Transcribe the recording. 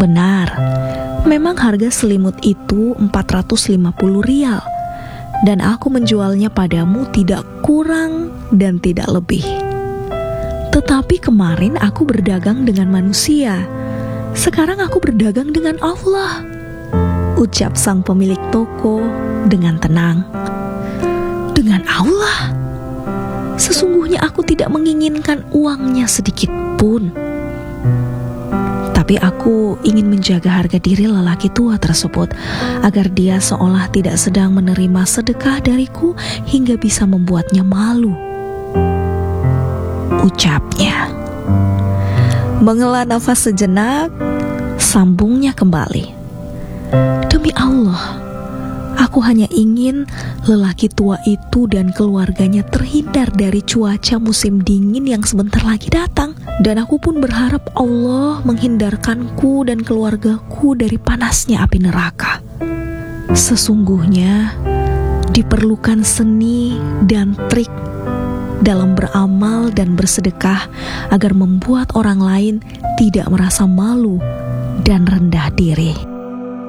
Benar, memang harga selimut itu 450 rial. Dan aku menjualnya padamu tidak kurang dan tidak lebih. Tetapi kemarin aku berdagang dengan manusia, sekarang aku berdagang dengan Allah, ucap sang pemilik toko dengan tenang. Dengan Allah? Sesungguhnya aku tidak menginginkan uangnya sedikit pun. Tapi aku ingin menjaga harga diri lelaki tua tersebut, agar dia seolah tidak sedang menerima sedekah dariku hingga bisa membuatnya malu, ucapnya. Menghela nafas sejenak, sambungnya kembali. Demi Allah, aku hanya ingin lelaki tua itu dan keluarganya terhindar dari cuaca musim dingin yang sebentar lagi datang. Dan aku pun berharap Allah menghindarkanku dan keluargaku dari panasnya api neraka. Sesungguhnya diperlukan seni dan trik dalam beramal dan bersedekah agar membuat orang lain tidak merasa malu dan rendah diri.